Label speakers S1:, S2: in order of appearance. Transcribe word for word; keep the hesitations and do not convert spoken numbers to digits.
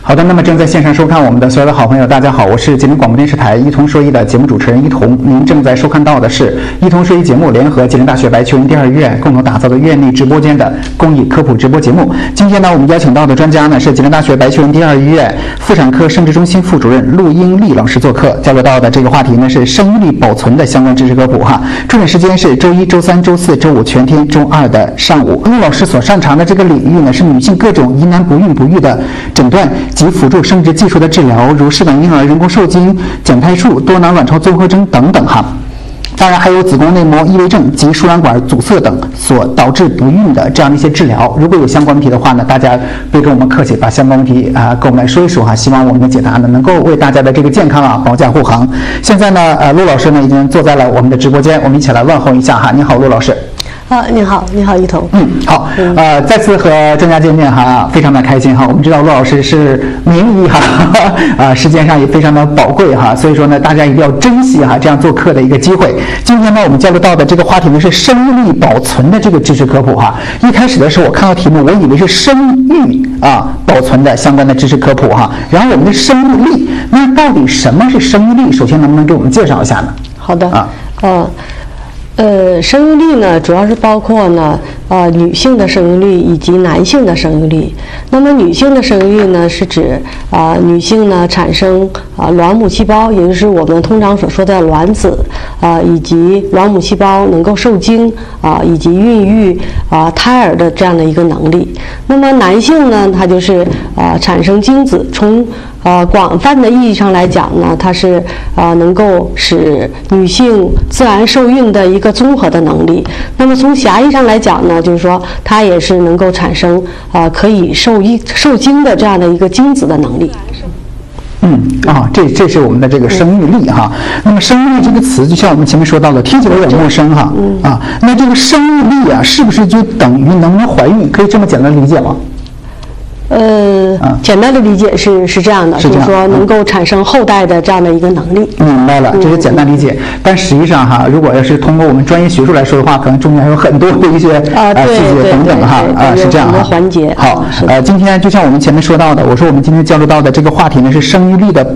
S1: 好的，那么正在线上收看我们的所有的好朋友，大家好，我是吉林广播电视台一同说一的节目主持人一同。您正在收看到的是一同说一节目联合吉林大学白求恩第二医院共同打造的院内直播间的公益科普直播节目。今天呢，我们邀请到的专家呢是吉林大学白求恩第二医院妇产科生殖中心副主任陆英丽老师做客，交流到的这个话题呢是生育力保存的相关知识科普哈。重点时间是周一、周三、周四、周五全天，周二的上午。陆老师所擅长的这个领域呢是女性各种疑难不孕不育的诊断及辅助生殖技术的治疗，如试管婴儿、人工受精、减胎术、多囊卵巢综合征等等哈。当然还有子宫内膜异位症及输卵管阻塞等所导致不孕的这样的一些治疗。如果有相关问题的话呢，大家别跟我们客气，把相关问题啊、呃、跟我们来说一说哈。希望我们的解答呢能够为大家的这个健康啊保驾护航。现在呢，呃，陆老师呢已经坐在了我们的直播间，我们一起来问候一下哈。你好，陆老师。
S2: 啊，你好，你好，一彤。
S1: 嗯，好，呃，再次和专家见面哈，非常的开心哈。我们知道陆老师是名医哈，啊、呃，时间上也非常的宝贵哈，所以说呢，大家一定要珍惜哈这样做客的一个机会。今天呢，我们交流到的这个话题呢是生育力保存的这个知识科普哈。一开始的时候，我看到题目，我以为是生育啊保存的相关的知识科普哈。然后我们的生育力，那到底什么是生育力？首先能不能给我们介绍一下呢？
S2: 好的
S1: 啊，
S2: 呃。呃，生育率呢，主要是包括呢，呃，女性的生育率以及男性的生育率。那么，女性的生育率呢，是指啊、呃，女性呢产生啊、呃、卵母细胞，也就是我们通常所说的卵子啊、呃，以及卵母细胞能够受精啊、呃，以及孕育啊、呃、胎儿的这样的一个能力。那么，男性呢，他就是啊、呃、产生精子，从呃，广泛的意义上来讲呢，它是啊、呃、能够使女性自然受孕的一个综合的能力。那么从狭义上来讲呢，就是说它也是能够产生啊、呃、可以受孕受精的这样的一个精子的能力。
S1: 嗯啊，这这是我们的这个生育力哈。那么生育力这个词，就像我们前面说到的，听起来有点陌生哈。
S2: 嗯
S1: 啊，那这个生育力啊，是不是就等于能不能怀孕？可以这么简单理解吗？
S2: 呃，
S1: 啊、
S2: 简单的理解是是这样的，
S1: 是这样
S2: 就是说能够产生后代的这样的一个能力。
S1: 明白了，这是简单理解。嗯、但实际上哈，如果要是通过我们专业学术来说的话，可能中间还有很多的一些
S2: 啊
S1: 呃细节等等哈啊，是这样哈。
S2: 环节
S1: 好，呃，今天就像我们前面说到的，我说我们今天交流到的这个话题呢是生育力的